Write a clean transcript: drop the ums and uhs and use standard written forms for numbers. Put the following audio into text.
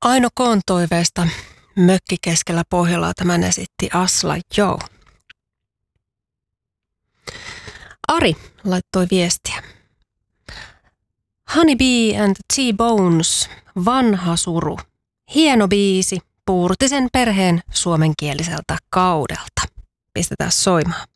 Aino Koon toiveesta mökki keskellä Pohjolaa tämän esitti Asla Joe. Ari laittoi viestiä. Honeybee and T-Bones, vanha suru. Hieno biisi Puurtisen perheen suomenkieliseltä kaudelta. Pistetään soimaan.